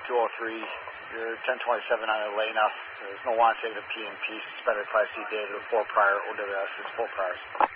203. You're 1027 on a lane up. There's no want to take the P&P suspended Class C David with 4 prior OWS. It's 4 priors.